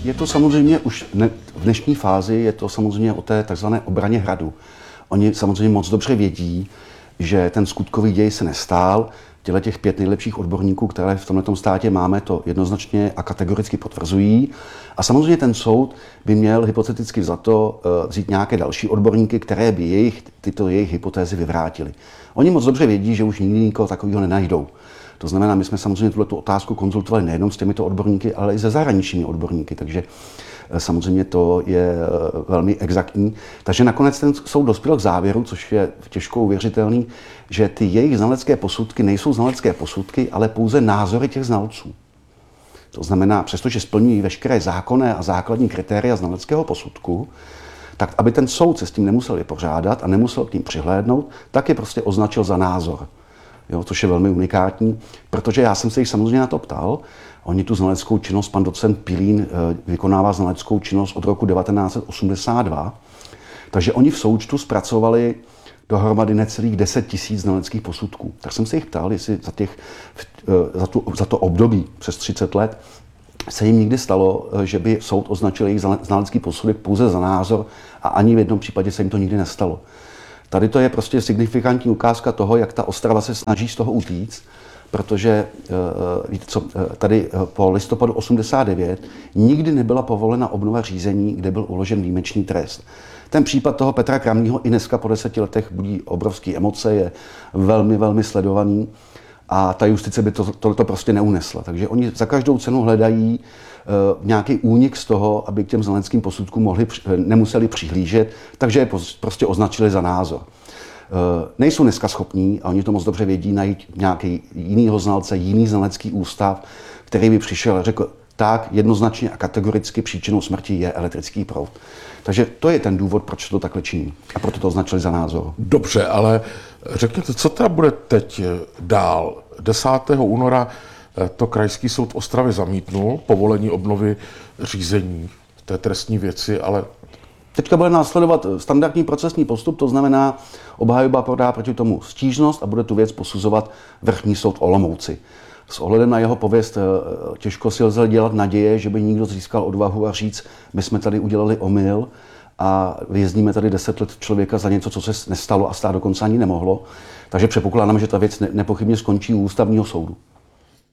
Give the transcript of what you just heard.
Je to samozřejmě už v dnešní fázi, je to samozřejmě o té takzvané obraně hradu. Oni samozřejmě moc dobře vědí, že ten skutkový děj se nestál. Těch 5 nejlepších odborníků, které v tomto státě máme, to jednoznačně a kategoricky potvrzují. A samozřejmě ten soud by měl hypoteticky za to vzít nějaké další odborníky, které by tyto jejich hypotézy vyvrátily. Oni moc dobře vědí, že už nikdy nikoho takového nenajdou. To znamená, my jsme samozřejmě tuto otázku konzultovali nejenom s těmito odborníky, ale i se zahraničními odborníky, takže samozřejmě to je velmi exaktní. Takže nakonec ten soud dospěl k závěru, což je těžko uvěřitelný, že ty jejich znalecké posudky nejsou znalecké posudky, ale pouze názory těch znalců. To znamená, přestože splňují veškeré zákonné a základní kritéria znaleckého posudku, tak aby ten soud se s tím nemusel vypořádat a nemusel k tím přihlédnout, tak je prostě označil za názor. Jo, což je velmi unikátní, protože já jsem se jich samozřejmě na to ptal. Oni tu znaleckou činnost, pan docent Pilín vykonává znaleckou činnost od roku 1982, takže oni v součtu zpracovali dohromady necelých 10 000 znaleckých posudků. Tak jsem se jich ptal, jestli za to období přes 30 let se jim nikdy stalo, že by soud označil jejich znalecký posudek pouze za názor a ani v jednom případě se jim to nikdy nestalo. Tady to je prostě signifikantní ukázka toho, jak ta Ostrava se snaží z toho utíct, protože víte co, tady po listopadu 89 nikdy nebyla povolena obnova řízení, kde byl uložen výjimečný trest. Ten případ toho Petra Kramního i dneska po 10 letech budí obrovské emoce, je velmi, velmi sledovaný a ta justice by tohleto prostě neunesla. Takže oni za každou cenu hledají nějaký únik z toho, aby k těm znaleckým posudkům nemuseli přihlížet, takže je prostě označili za názor. Nejsou dneska schopní, a oni to moc dobře vědí, najít nějaký jinýho znalce, jiný znalecký ústav, který by přišel a řekl, tak jednoznačně a kategoricky příčinou smrti je elektrický proud. Takže to je ten důvod, proč to takhle činí. A proto to označili za názor. Dobře, ale řekněte, co teda bude teď dál? 10. února to Krajský soud v Ostravě zamítnul povolení obnovy řízení v té trestní věci, ale... Teďka bude následovat standardní procesní postup, to znamená, obhajoba podá proti tomu stížnost a bude tu věc posuzovat Vrchní soud v Olomouci. S ohledem na jeho pověst těžko si lze dělat naděje, že by někdo získal odvahu a říct, my jsme tady udělali omyl a vězníme tady 10 let člověka za něco, co se nestalo a stát dokonce ani nemohlo. Takže předpokládám, že ta věc nepochybně skončí u ústavního soudu.